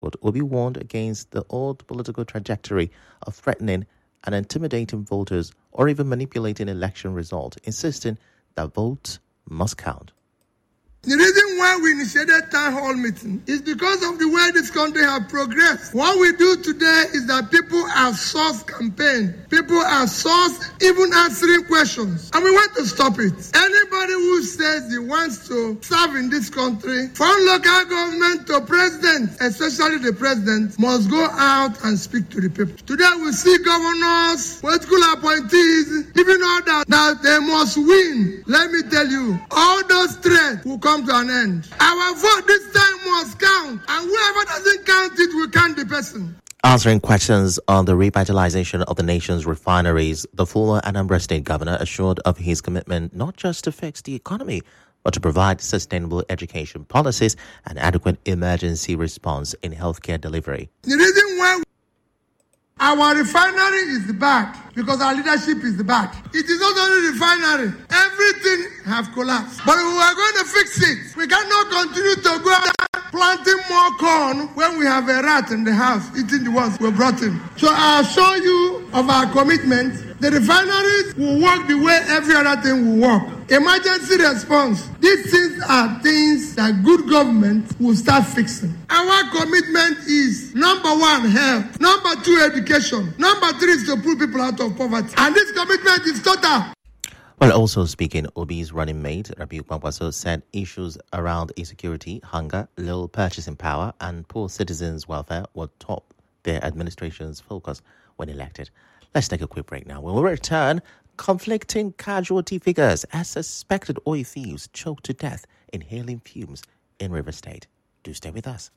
But Obi warned against the old political trajectory of threatening and intimidating voters or even manipulating election results, insisting that votes must count. The reason why we initiated town hall meeting is because of the way this country has progressed. What we do today is that people are source campaign. People are source even answering questions. And we want to stop it. Anybody who says he wants to serve in this country, from local government to president, especially the president, must go out and speak to the people. Today we see governors, political appointees, even others that they must win. Let me tell you, all those threats will come to an end. Our vote this time must count, and whoever doesn't count it will count the person. Answering questions on the revitalization of the nation's refineries, the former Anambra State governor assured of his commitment not just to fix the economy, but to provide sustainable education policies and adequate emergency response in healthcare delivery. The reason why our refinery is bad because our leadership is bad. It is not only refinery. Everything have collapsed. But we are going to fix it. We cannot continue to go out planting more corn when we have a rat in the house eating the ones we brought in. So I assure you of our commitment. The refineries will work the way every other thing will work. Emergency response. These things are things that good government will start fixing. Our commitment is number 1, health. Number 2, education. Number 3 is to pull people out of poverty. And this commitment is total. While also speaking, Obi's running mate, Rabiu Kwankwaso, said issues around insecurity, hunger, low purchasing power, and poor citizens' welfare will top their administration's focus when elected. Let's take a quick break now. When we return, conflicting casualty figures as suspected oil thieves choked to death inhaling fumes in River State. Do stay with us.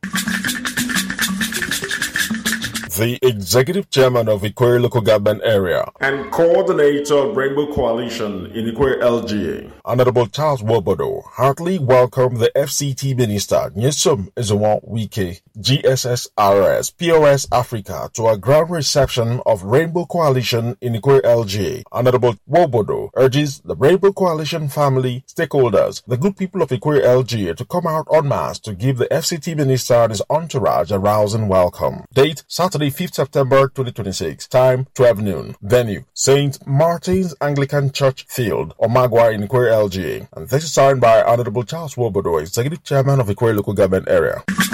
The Executive Chairman of Ikwerre Local Government Area and Coordinator of Rainbow Coalition in Ikwerre LGA, Honorable Charles Wobodo, heartily welcomed the FCT Minister Nyesom Ezenwa Wike, GSSRS, POS Africa, to a grand reception of Rainbow Coalition in Ikwerre LGA. Honorable Wobodo urges the Rainbow Coalition family, stakeholders, the good people of Ikwerre LGA to come out en masse to give the FCT Minister and his entourage a rousing welcome. Date, Saturday, 5th September 2026. Time 12 noon. Venue St. Martin's Anglican Church Field, Omagwa in Ikwerre LGA. And this is signed by Honorable Charles Wobodo, Executive Chairman of Ikwerre Local Government Area.